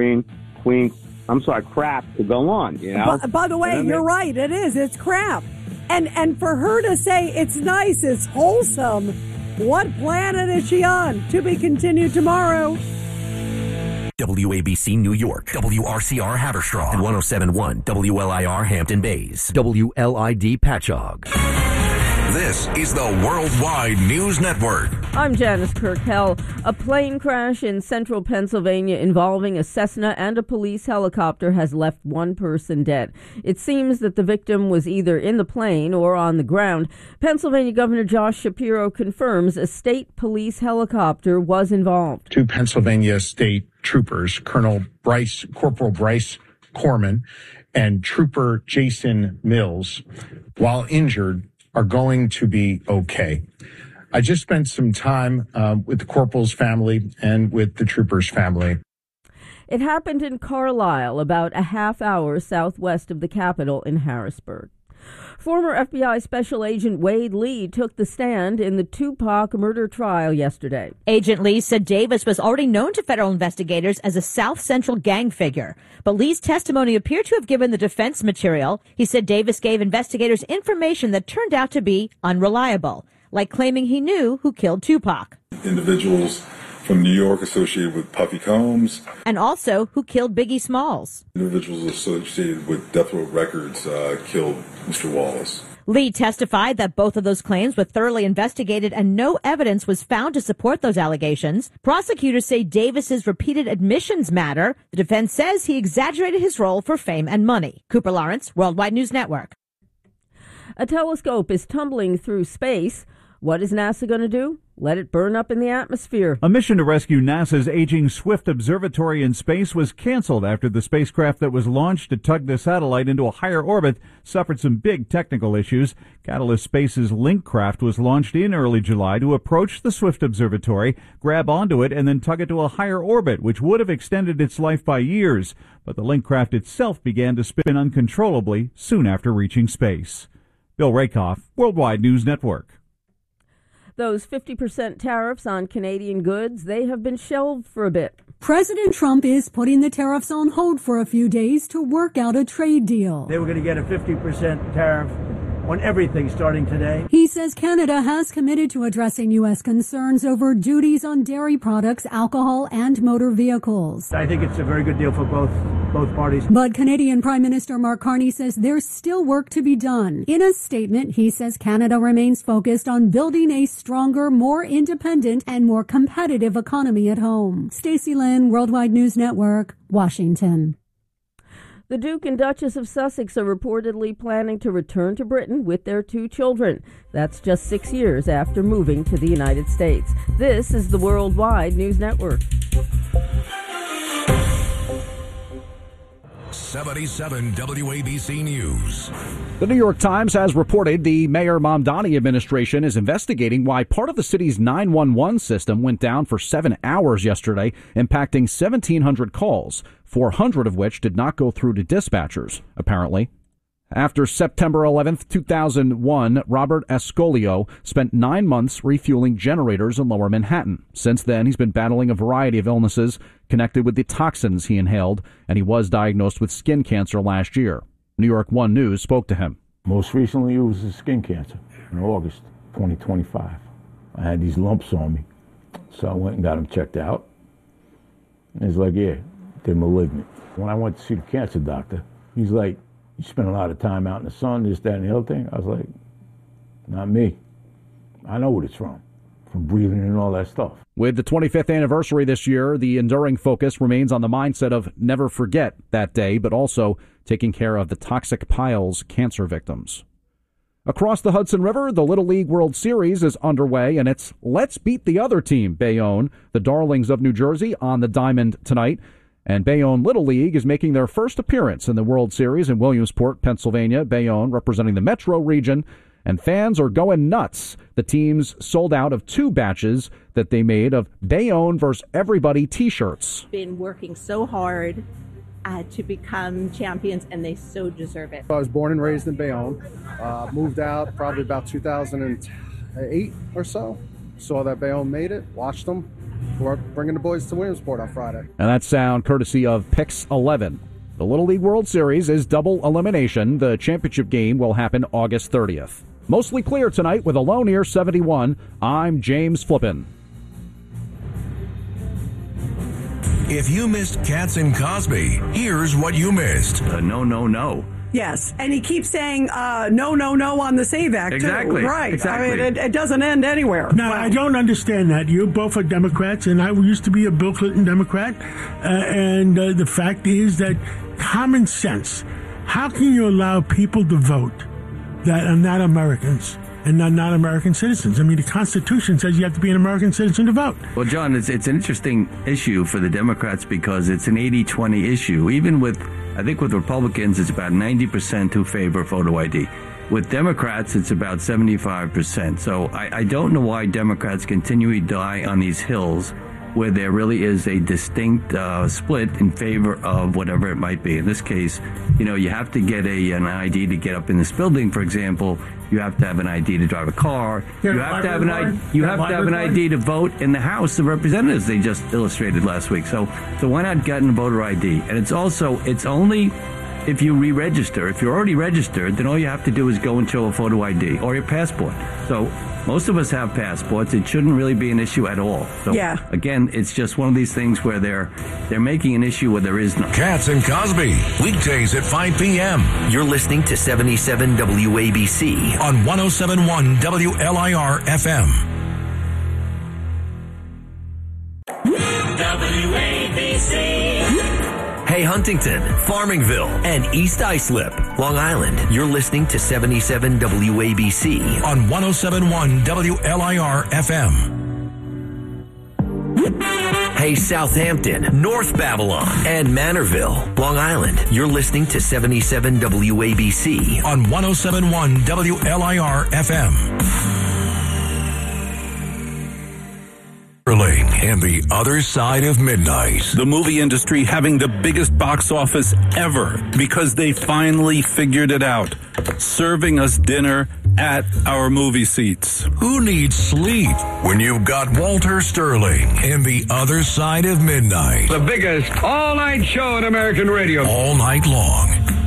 crap to go on, you know? By the way, you're right. It is. It's crap. And for her to say it's nice, it's wholesome, what planet is she on? To be continued tomorrow. WABC New York, WRCR Haverstraw, and 107.1 WLIR Hampton Bays, WLID Patchogue. This is the Worldwide News Network. I'm Janice Kirkell. A plane crash in central Pennsylvania involving a Cessna and a police helicopter has left one person dead. It seems that the victim was either in the plane or on the ground. Pennsylvania Governor Josh Shapiro confirms a state police helicopter was involved. Two Pennsylvania state troopers, Corporal Bryce Corman and Trooper Jason Mills, while injured, are going to be okay. I just spent some time with the corporal's family and with the trooper's family. It happened in Carlisle, about a half hour southwest of the capital in Harrisburg. Former FBI Special Agent Wade Lee took the stand in the Tupac murder trial yesterday. Agent Lee said Davis was already known to federal investigators as a South Central gang figure. But Lee's testimony appeared to have given the defense material. He said Davis gave investigators information that turned out to be unreliable, like claiming he knew who killed Tupac. Individuals from New York associated with Puffy Combs. And also who killed Biggie Smalls. Individuals associated with Death Row Records killed Mr. Wallace. Lee testified that both of those claims were thoroughly investigated and no evidence was found to support those allegations. Prosecutors say Davis's repeated admissions matter. The defense says he exaggerated his role for fame and money. Cooper Lawrence, Worldwide News Network. A telescope is tumbling through space. What is NASA going to do? Let it burn up in the atmosphere. A mission to rescue NASA's aging Swift Observatory in space was canceled after the spacecraft that was launched to tug the satellite into a higher orbit suffered some big technical issues. Catalyst Space's Link craft was launched in early July to approach the Swift Observatory, grab onto it, and then tug it to a higher orbit, which would have extended its life by years. But the Link craft itself began to spin uncontrollably soon after reaching space. Bill Rakoff, Worldwide News Network. Those 50% tariffs on Canadian goods, they have been shelved for a bit. President Trump is putting the tariffs on hold for a few days to work out a trade deal. They were going to get a 50% tariff on everything starting today. He says Canada has committed to addressing U.S. concerns over duties on dairy products, alcohol, and motor vehicles. I think it's a very good deal for both parties. But Canadian Prime Minister Mark Carney says there's still work to be done. In a statement, he says Canada remains focused on building a stronger, more independent, and more competitive economy at home. Stacey Lynn, Worldwide News Network, Washington. The Duke and Duchess of Sussex are reportedly planning to return to Britain with their 2 children. That's just 6 years after moving to the United States. This is the Worldwide News Network. 77 WABC News. The New York Times has reported the Mayor Mamdani administration is investigating why part of the city's 911 system went down for 7 hours yesterday, impacting 1,700 calls, 400 of which did not go through to dispatchers, apparently. After September 11th, 2001, Robert Escolio spent 9 months refueling generators in Lower Manhattan. Since then, he's been battling a variety of illnesses connected with the toxins he inhaled, and he was diagnosed with skin cancer last year. New York One News spoke to him. Most recently, it was a skin cancer in August 2025. I had these lumps on me, so I went and got them checked out. And he's like, yeah, they're malignant. When I went to see the cancer doctor, he's like, you spend a lot of time out in the sun, this, that, and the other thing. I was like, not me. I know what it's from breathing and all that stuff. With the 25th anniversary this year, the enduring focus remains on the mindset of never forget that day, but also taking care of the Toxic Piles cancer victims. Across the Hudson River, the Little League World Series is underway, and it's let's beat the other team, Bayonne, the Darlings of New Jersey, on the diamond tonight. And Bayonne Little League is making their first appearance in the World Series in Williamsport, Pennsylvania. Bayonne representing the metro region, and fans are going nuts. The teams sold out of 2 batches that they made of Bayonne versus Everybody T-shirts. Been working so hard to become champions, and they so deserve it. I was born and raised in Bayonne. Moved out probably about 2008 or so. Saw that Bayonne made it, watched them, We're bringing the boys to Williamsport on Friday. And that sound courtesy of Pix 11. The Little League World Series is double elimination. The championship game will happen August 30th. Mostly clear tonight with a low near 71. I'm James Flippin. If you missed Katz and Cosby, here's what you missed. No. Yes, and he keeps saying no on the SAVE Act, exactly. too. Right. Exactly. I mean, it doesn't end anywhere. Now, I don't understand that. You both are Democrats, and I used to be a Bill Clinton Democrat. And the fact is that common sense, how can you allow people to vote that are not Americans and not American citizens? I mean, the Constitution says you have to be an American citizen to vote. Well, John, it's an interesting issue for the Democrats because it's an 80-20 issue. Even I think with Republicans, it's about 90% who favor photo ID. With Democrats, it's about 75%. So I don't know why Democrats continually die on these hills where there really is a distinct split in favor of whatever it might be. In this case, you have to get an ID to get up in this building, for example. You have to have an ID to drive a car. You have to have an ID to vote in the House of Representatives. They just illustrated last week. So why not get a voter ID? And it's only if you re-register. If you're already registered, then all you have to do is go and show a photo ID or your passport. So most of us have passports. It shouldn't really be an issue at all. So again, it's just one of these things where they're making an issue where there is none. Katz and Cosby, weekdays at 5 p.m. You're listening to 77 WABC on 107.1 WLIR FM. WABC. Hey, Huntington, Farmingville, and East Islip, Long Island. You're listening to 77 WABC on 107.1 WLIR FM. Hey, Southampton, North Babylon, and Manorville, Long Island. You're listening to 77 WABC on 107.1 WLIR FM. And the Other Side of Midnight. The movie industry having the biggest box office ever because they finally figured it out. Serving us dinner at our movie seats. Who needs sleep when you've got Walter Sterling and The Other Side of Midnight? The biggest all-night show in American radio. All night long.